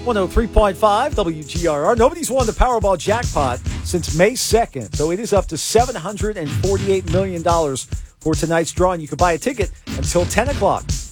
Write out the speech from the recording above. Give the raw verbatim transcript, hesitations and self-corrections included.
one oh three point five W G R R. Nobody's won the Powerball jackpot since May second, so it is up to seven hundred forty-eight million dollars for tonight's draw, and you can buy a ticket until ten o'clock